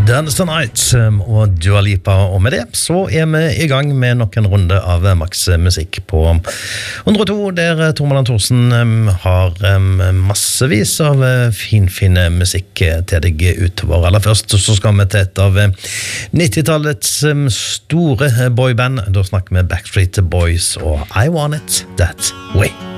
Dance the Night og Dua Lipa, og med det så vi I gang med nok en runde av Max Musikk på 102, der Tormod Thorsen har massevis av fin musikk til deg utover. Aller først så skal vi til et av 90-tallets store boyband. Da snakker vi Backstreet Boys og I Want It That Way.